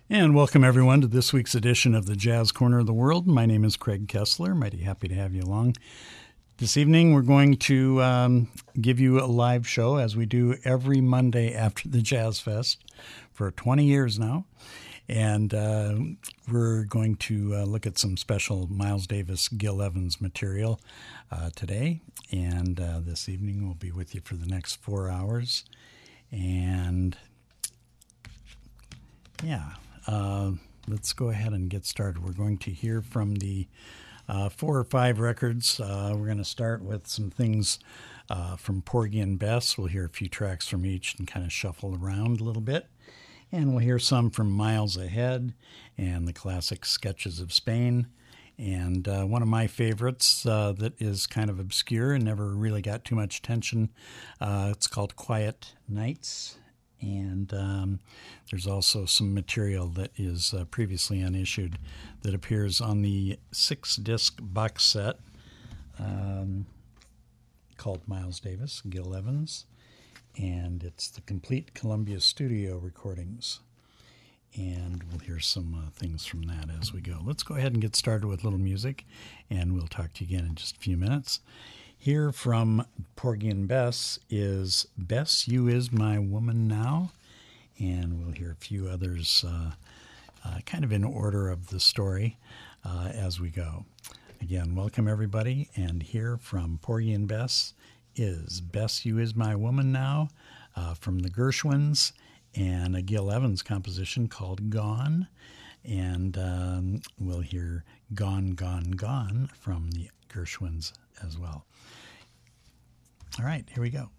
And welcome, everyone, to this week's edition of the Jazz Corner of the World. My name is Craig Kessler. Mighty happy to have you along. This evening, we're going to give you a live show, as we do every Monday after the Jazz Fest for 20 years now. And we're going to look at some special Miles Davis, Gil Evans material today. And this evening, we'll be with you for the next 4 hours. And let's go ahead and get started. We're going to hear from the 4 or 5 records. We're going to start with some things from Porgy and Bess. We'll hear a few tracks from each and kind of shuffle around a little bit. And we'll hear some from Miles Ahead and the classic Sketches of Spain. And one of my favorites that is kind of obscure and never really got too much attention, it's called Quiet Nights. And there's also some material that is previously unissued that appears on the 6-disc box set called Miles Davis, Gil Evans. And it's the complete Columbia Studio recordings. And we'll hear some things from that as we go. Let's go ahead and get started with a little music, and we'll talk to you again in just a few minutes. Here from Porgy and Bess is Bess, You Is My Woman Now, and we'll hear a few others kind of in order of the story as we go. Again, welcome everybody, and here from Porgy and Bess is Bess, You Is My Woman Now from the Gershwins, and a Gil Evans composition called Gone, and we'll hear Gone, Gone, Gone from the Gershwins as well. All right, here we go.